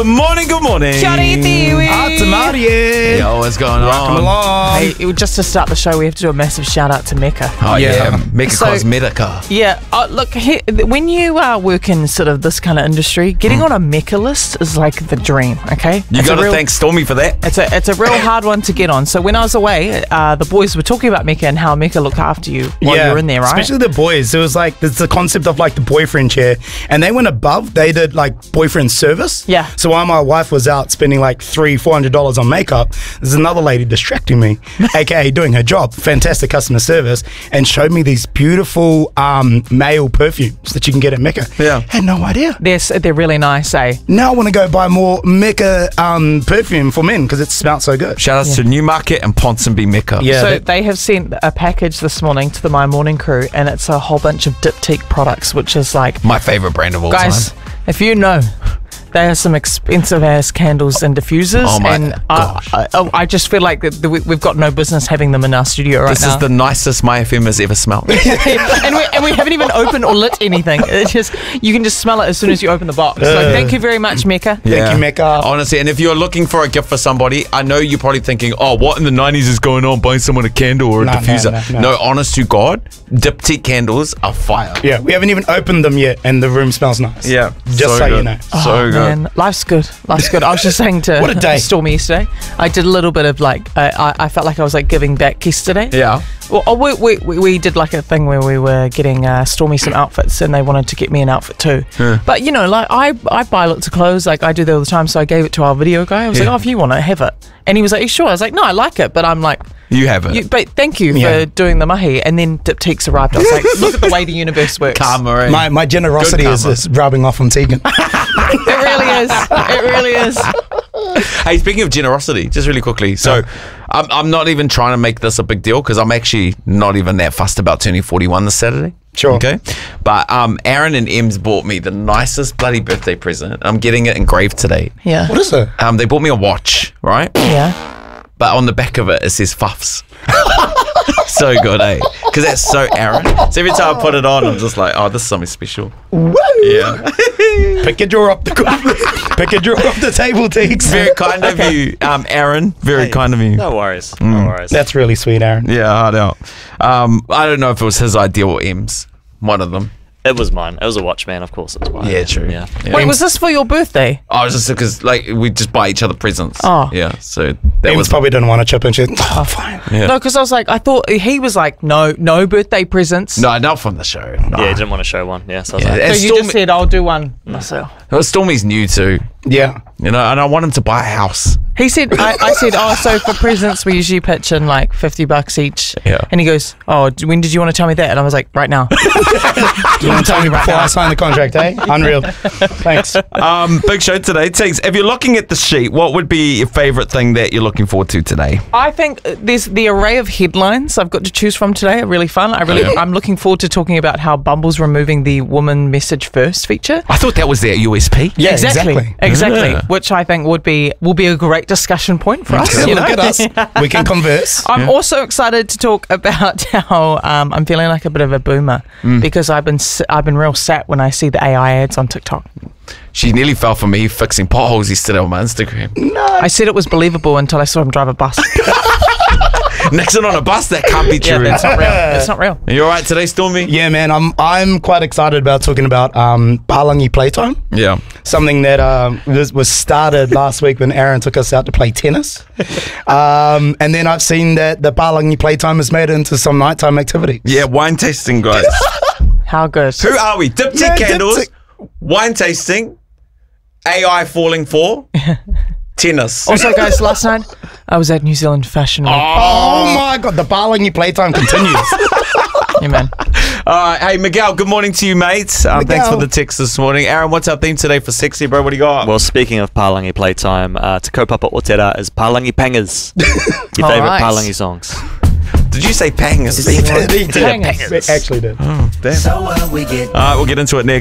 Good morning, good morning. Kia ora iwi. Tamari. Yo, what's going Welcome on? along. Hey, just to start the show, we have to do a massive shout out to Mecca. Oh, yeah. Mecca So- Cosmetica. Yeah, look, when you work in sort of this kind of industry, getting on a Mecca list is like the dream, okay? You got to thank Stormy for that. It's a real hard one to get on. So when I was away, the boys were talking about Mecca and how Mecca looked after you while you were in there, right? Especially the boys. It was like, there's the concept of like the boyfriend chair. And they went above, they did like boyfriend service. Yeah. So while my wife was out spending like $400 on makeup, there's another lady distracting me, aka doing her job. Fantastic customer service. And showed me these beautiful male perfumes that you can get at Mecca. Yeah. Had no idea. They're really nice, eh? Now I want to go buy more Mecca perfume for men because it smells so good. Shout outs to Newmarket and Ponsonby Mecca. Yeah. So they have sent a package this morning to the My Morning crew, and it's a whole bunch of Diptyque products, which is like, My favorite brand of all guys, time. if you know, they are some expensive ass candles and diffusers, Oh my and gosh. I just feel like we've got no business having them in our studio right This now. is the nicest My FM has ever smelled. and we haven't even opened or lit anything. It's just, you can just smell it as soon as you open the box. So thank you very much, Mecca. Thank you, Mecca. Honestly, and if you're looking for a gift for somebody, I know you're probably thinking, oh, what in the 90s is going on buying someone a candle or a No, no, diffuser? no. No, honest to God, Diptyque candles are fire. Yeah, we haven't even opened them yet, and the room smells nice. Just so you know. So good. Man, life's good. Life's good. I was just saying to What a day. Stormy yesterday, I did a little bit of like, I felt like I was like giving back yesterday. Yeah. Well, we did like a thing where we were getting Stormy some outfits, and they wanted to get me an outfit too. But you know, like I buy lots of clothes, like I do that all the time. So I gave it to our video guy. I was like, oh, if you want it, have it. And he was like, sure. I was like, no, I like it, but I'm like, You have it. but thank you Yeah. for doing the mahi. And then Diptyque's arrived. I was like, look at the way the universe works. Karma, eh? My generosity Good is karma. just rubbing off on Tegan. It really is. It really is. Hey, speaking of generosity, just really quickly. So, I'm not even trying to make this a big deal because I'm actually not even that fussed about turning 41 this Saturday. Sure. Okay. But Aaron and Ems bought me the nicest bloody birthday present. I'm getting it engraved today. Yeah. What is it? They bought me a watch, right? Yeah. But on the back of it says Fuffs. So good, eh? Because that's so Aaron. So every time I put it on, I'm just like, oh, this is something special. Woo! Yeah. Pick a drawer up the pick a drawer off the table, Teeks. Very kind of you, Aaron. Very kind of you. No worries. No worries. That's really sweet, Aaron. Yeah, hard out. I don't know if it was his idea or M's. One of them. It was mine. It was a watch, man. Of course, it was mine. Yeah, true. Yeah. Wait, was this for your birthday? I was just because like we just buy each other presents. Oh. Yeah. So that Ems was probably didn't want to chip in. She's oh, fine. Yeah. No, because I was like, I thought he was like, no birthday presents. no, not from the show. No. Yeah, he didn't want to show one. Yeah, so I was Yeah, like, and So you just said, I'll do one myself. Stormy's new too. Yeah. You know, and I want him to buy a house. He said, I said, oh, so for presents, we usually pitch in like $50 each. Yeah. And he goes, oh, when did you want to tell me that? And I was like, right now. You want to tell me before I sign the contract, eh? Unreal. Thanks. Big show today. Tiggs, if you're looking at the sheet, what would be your favourite thing that you're looking forward to today? I think there's the array of headlines I've got to choose from today are really fun. I'm looking forward to talking about how Bumble's removing the woman message first feature. I thought that was their USP. Yeah, Exactly. Yeah. Which I think will be a great discussion point for us. Yeah, You look know? at us. We can converse. I'm also excited to talk about how I'm feeling like a bit of a boomer because I've been real sat when I see the AI ads on TikTok. She nearly fell for me fixing potholes yesterday on my Instagram. I said it was believable until I saw him drive a bus. Nixon on a bus, that can't be Yeah, true. that's not real. That's not real. Are you alright today, Stormy? Yeah, man. I'm quite excited about talking about Palangi Playtime. Yeah. Something that was started last week when Aaron took us out to play tennis. And then I've seen that the Palangi Playtime has made it into some nighttime activity. Yeah, wine tasting, guys. How good. Who are we? Diptyque Yeah, candles, Diptyque. wine tasting, AI falling for, tennis. Also, guys, last night I was at New Zealand Fashion Week. Oh my God, the Palangi Playtime continues. Yeah, man. All right, hey Miguel, good morning to you, mate. Thanks Miguel. for the text this morning. Aaron, what's our theme today for sexy, bro? What do you got? well, speaking of Palangi Playtime, Te Kaupapa Otera is Palangi Pangas. Your All favourite right. Palangi songs. Did you say pangas? He did. Hangers. He actually did. Damn. All right, we'll get into it next.